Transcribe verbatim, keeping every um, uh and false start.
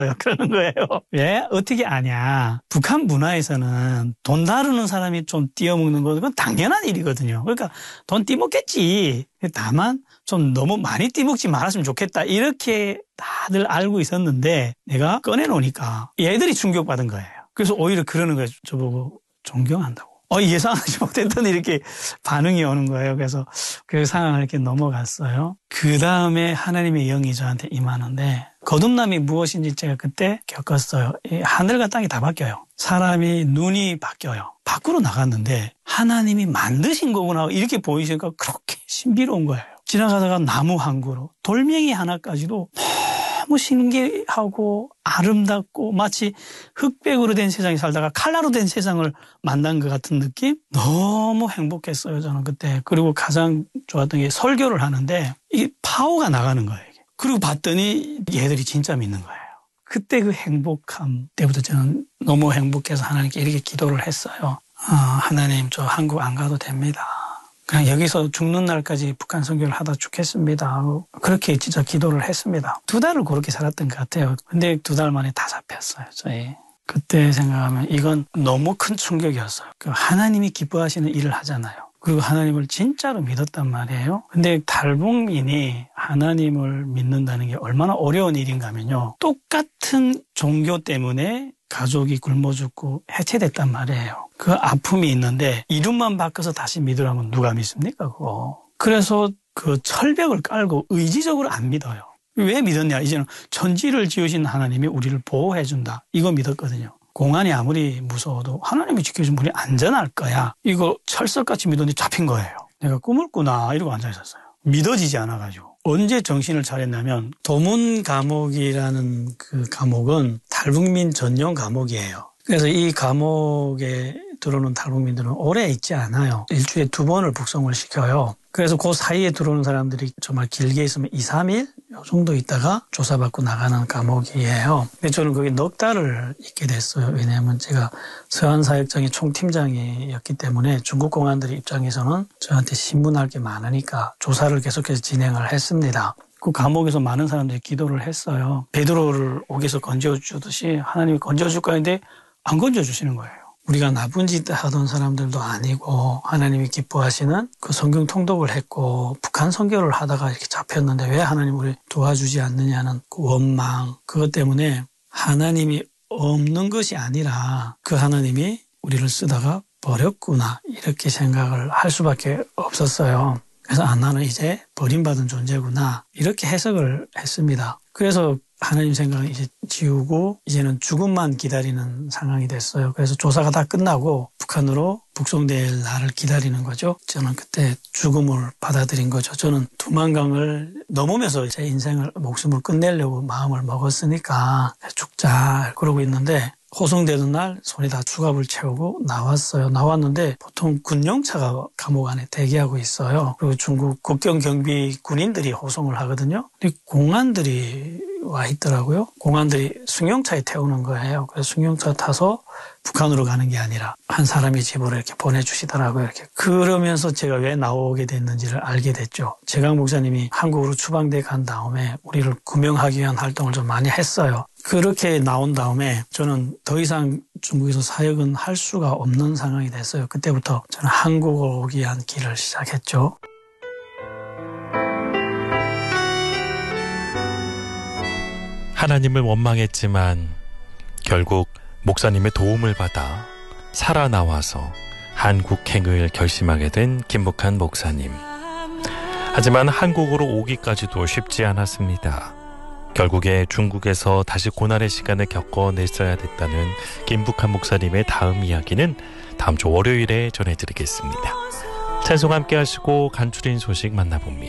그러는 거예요. 왜? 어떻게 아냐. 북한 문화에서는 돈 다루는 사람이 좀 띄어먹는 건 그건 당연한 일이거든요. 그러니까 돈 띄먹겠지. 다만 좀 너무 많이 띄먹지 말았으면 좋겠다. 이렇게 다들 알고 있었는데 내가 꺼내놓으니까 얘들이 충격받은 거예요. 그래서 오히려 그러는 거예요. 저보고 존경한다고. 어, 예상하지 못했던 이렇게 반응이 오는 거예요. 그래서 그 상황을 이렇게 넘어갔어요. 그 다음에 하나님의 영이 저한테 임하는데 거듭남이 무엇인지 제가 그때 겪었어요. 이 하늘과 땅이 다 바뀌어요. 사람이 눈이 바뀌어요. 밖으로 나갔는데 하나님이 만드신 거구나 이렇게 보이시니까 그렇게 신비로운 거예요. 지나가다가 나무 한 그루, 돌멩이 하나까지도 너무 신기하고 아름답고 마치 흑백으로 된 세상에 살다가 칼라로 된 세상을 만난 것 같은 느낌? 너무 행복했어요, 저는 그때. 그리고 가장 좋았던 게 설교를 하는데 이 파워가 나가는 거예요. 이게. 그리고 봤더니 얘들이 진짜 믿는 거예요. 그때 그 행복함 때부터 저는 너무 행복해서 하나님께 이렇게 기도를 했어요. 아, 하나님 저 한국 안 가도 됩니다. 그냥 여기서 죽는 날까지 북한 선교를 하다 죽겠습니다. 그렇게 진짜 기도를 했습니다. 두 달을 그렇게 살았던 것 같아요. 근데 두 달 만에 다 잡혔어요, 저희. 그때 생각하면 이건 너무 큰 충격이었어요. 하나님이 기뻐하시는 일을 하잖아요. 그리고 하나님을 진짜로 믿었단 말이에요. 근데 탈북민이 하나님을 믿는다는 게 얼마나 어려운 일인가 하면요. 똑같은 종교 때문에 가족이 굶어 죽고 해체됐단 말이에요. 그 아픔이 있는데 이름만 바꿔서 다시 믿으라면 누가 믿습니까, 그거. 그래서 그 철벽을 깔고 의지적으로 안 믿어요. 왜 믿었냐? 이제는 천지를 지으신 하나님이 우리를 보호해준다. 이거 믿었거든요. 공안이 아무리 무서워도 하나님이 지켜주면 우리 안전할 거야. 이거 철석같이 믿었는데 잡힌 거예요. 내가 꿈을 꾸나 이러고 앉아있었어요. 믿어지지 않아가지고. 언제 정신을 차렸냐면 도문 감옥이라는 그 감옥은 탈북민 전용 감옥이에요. 그래서 이 감옥에 들어오는 탈북민들은 오래 있지 않아요. 일주일에 두 번을 북송을 시켜요. 그래서 그 사이에 들어오는 사람들이 정말 길게 있으면 이, 삼 일 요 정도 있다가 조사받고 나가는 감옥이에요. 근데 저는 거기 넉 달을 있게 됐어요. 왜냐하면 제가 서한사역장의 총팀장이었기 때문에 중국 공안들 입장에서는 저한테 신문할 게 많으니까 조사를 계속해서 진행을 했습니다. 그 감옥에서 많은 사람들이 기도를 했어요. 베드로를 옥에서 건져주듯이 하나님이 건져줄까 했는데 안 건져주시는 거예요. 우리가 나쁜 짓 하던 사람들도 아니고 하나님이 기뻐하시는 그 성경 통독을 했고 북한 선교를 하다가 이렇게 잡혔는데 왜 하나님 우리 도와주지 않느냐는 그 원망, 그것 때문에 하나님이 없는 것이 아니라 그 하나님이 우리를 쓰다가 버렸구나 이렇게 생각을 할 수밖에 없었어요. 그래서 아, 나는 이제 버림받은 존재구나 이렇게 해석을 했습니다. 그래서 하나님 생각을 이제 지우고 이제는 죽음만 기다리는 상황이 됐어요. 그래서 조사가 다 끝나고 북한으로 북송될 날을 기다리는 거죠. 저는 그때 죽음을 받아들인 거죠. 저는 두만강을 넘으면서 제 인생을 목숨을 끝내려고 마음을 먹었으니까 죽자 그러고 있는데 호송되는 날 손에 다 추갑을 채우고 나왔어요. 나왔는데 보통 군용차가 감옥 안에 대기하고 있어요. 그리고 중국 국경 경비 군인들이 호송을 하거든요. 근데 공안들이 와 있더라고요. 공안들이 승용차에 태우는 거예요. 그래서 승용차 타서 북한으로 가는 게 아니라 한 사람의 집으로 이렇게 보내주시더라고요. 이렇게. 그러면서 제가 왜 나오게 됐는지를 알게 됐죠. 재강 목사님이 한국으로 추방돼 간 다음에 우리를 구명하기 위한 활동을 좀 많이 했어요. 그렇게 나온 다음에 저는 더 이상 중국에서 사역은 할 수가 없는 상황이 됐어요. 그때부터 저는 한국으로 오기 위한 길을 시작했죠. 하나님을 원망했지만 결국 목사님의 도움을 받아 살아나와서 한국행을 결심하게 된 김북한 목사님. 하지만 한국으로 오기까지도 쉽지 않았습니다. 결국에 중국에서 다시 고난의 시간을 겪어냈어야 됐다는 김북한 목사님의 다음 이야기는 다음 주 월요일에 전해드리겠습니다. 찬송 함께 하시고 간추린 소식 만나봅니다.